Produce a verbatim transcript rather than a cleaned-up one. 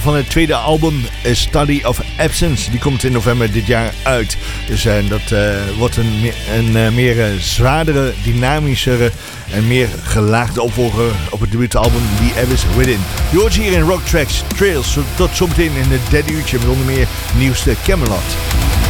van het tweede album A Study of Absence. Die komt in november dit jaar uit. Dus uh, dat uh, wordt een, een uh, meer uh, zwaardere, dynamischere en meer gelaagde opvolger op het debuutalbum The Abyss Within. Je hoort hier in Rock Tracks Trails. Tot zometeen in het derde uurtje met onder meer nieuwste Camelot.